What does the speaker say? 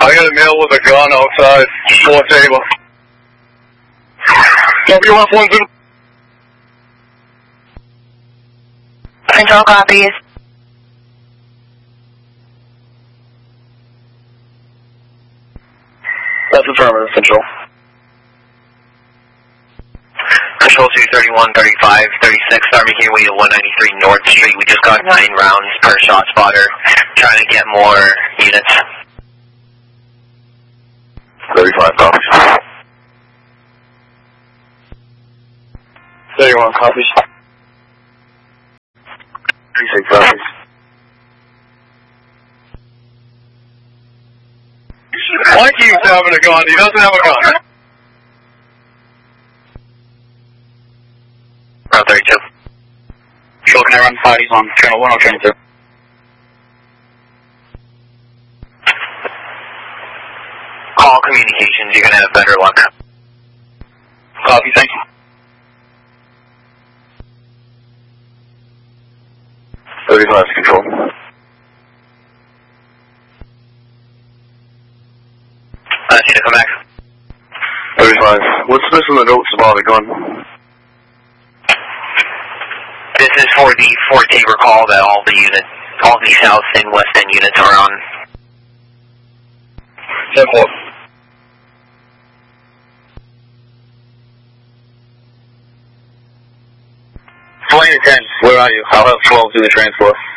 I got a male with a gun outside, floor table. W110. Control copies. That's affirmative, Control. Control 231, 35, 36, start making your way to 193 North Street. We just got 9 rounds per shot spotter. Trying to get more units. 35 copies. 31 copies. 36 copies. Mikey's having a gun. He doesn't have a gun. Route 32. Control, can I run parties on channel 1 or channel 2? Call communications, you're going to have better luck. Copy, thank you. 35 Control. Tina, come back. 35. What's missing the notes about a gun? This is for the Fort Tabor call that all the south and west end units are on. 10-4. Flight 10, where are you? I'll have 12 do the transport.